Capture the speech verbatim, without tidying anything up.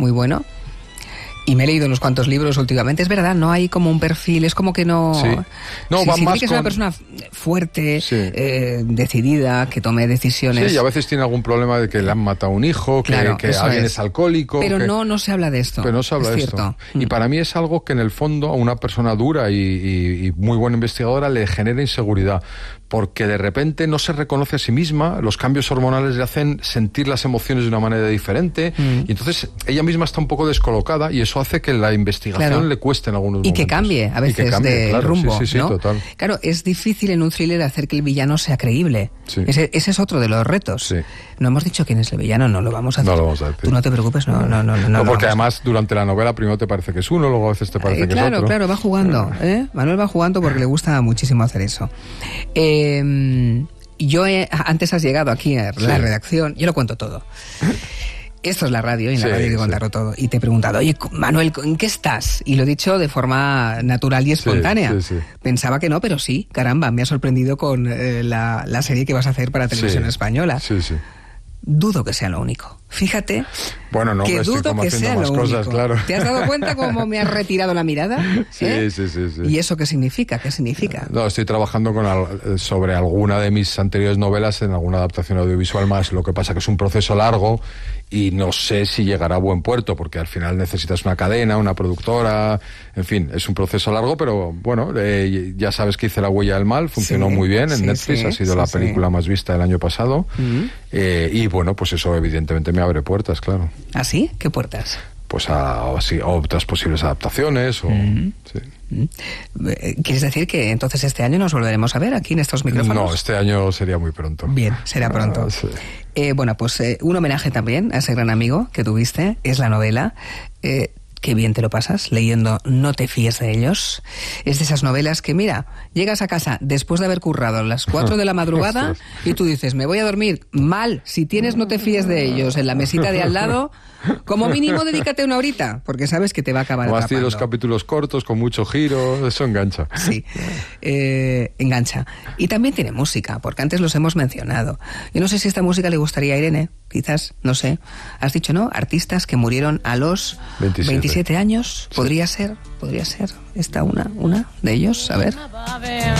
muy bueno. Y me he leído unos cuantos libros últimamente. Es verdad, no hay como un perfil, es como que no... Sí, no, sí, va sí, más que es con... una persona fuerte, sí. eh, decidida, que tome decisiones. Sí, y a veces tiene algún problema de que le han matado a un hijo, que, claro, que alguien es, es alcohólico... Pero que... no, no se habla de esto. Pero no se habla es de cierto. esto. Y para mí es algo que en el fondo a una persona dura y, y, y muy buena investigadora le genera inseguridad. Porque de repente no se reconoce a sí misma, los cambios hormonales le hacen sentir las emociones de una manera diferente, mm. y entonces ella misma está un poco descolocada y eso hace que la investigación claro. le cueste en algunos y momentos. Que cambie a veces y que cambie, de claro, rumbo, sí, sí, sí, ¿no? Total. Claro, es difícil en un thriller hacer que el villano sea creíble. Sí. Ese, ese es otro de los retos. Sí. No hemos dicho quién es el villano, no lo vamos a hacer. No lo vamos a decir. Tú no te preocupes, no, no, no. No, no porque no además durante la novela primero te parece que es uno, luego a veces te parece eh, que claro, es otro. Claro, claro, va jugando. ¿eh? Manuel va jugando porque le gusta muchísimo hacer eso. Eh... Yo he, antes has llegado aquí a la sí. redacción, yo lo cuento todo. Esto es la radio, y en la sí, radio hay que contarlo sí. todo. Y te he preguntado, oye, Manuel, ¿en qué estás? Y lo he dicho de forma natural y espontánea. Sí, sí, sí. Pensaba que no, pero sí, caramba, me ha sorprendido con eh, la, la serie que vas a hacer para Televisión sí. Española. Sí, sí. Dudo que sea lo único. Fíjate bueno, no, que estoy dudo como que haciendo sea más lo cosas, único. Claro. ¿Te has dado cuenta cómo me has retirado la mirada? Sí, ¿Eh? sí, sí, sí. ¿Y eso qué significa? ¿Qué significa? No, estoy trabajando con al, sobre alguna de mis anteriores novelas en alguna adaptación audiovisual más. Lo que pasa que es un proceso largo y no sé si llegará a buen puerto, porque al final necesitas una cadena, una productora, en fin, es un proceso largo, pero bueno, eh, ya sabes que hice La huella del mal, funcionó sí, muy bien en sí, Netflix, sí, ha sido sí, la película sí. más vista del año pasado, uh-huh. eh, y bueno, pues eso evidentemente me abre puertas, claro. ¿Ah, sí? ¿Qué puertas? Pues a, a, a otras posibles adaptaciones o... Uh-huh. sí. ¿Quieres decir que entonces este año nos volveremos a ver aquí en estos micrófonos? No, este año sería muy pronto. Bien, será pronto. Ah, sí. eh, bueno, pues eh, un homenaje también a ese gran amigo que tuviste, es la novela. Eh, qué bien te lo pasas leyendo No te fíes de ellos. Es de esas novelas que, mira, llegas a casa después de haber currado a las cuatro de la madrugada y tú dices, me voy a dormir mal. Si tienes No te fíes de ellos en la mesita de al lado, como mínimo dedícate una horita, porque sabes que te va a acabar atrapando. Además tiene los capítulos cortos, con mucho giro, eso engancha. Sí, eh, engancha. Y también tiene música, porque antes los hemos mencionado. Yo no sé si esta música le gustaría a Irene, quizás, no sé. Has dicho, ¿no? Artistas que murieron a los veintisiete, veintisiete años. ¿Podría sí. ser? ¿Podría ser esta una, una de ellos? A ver.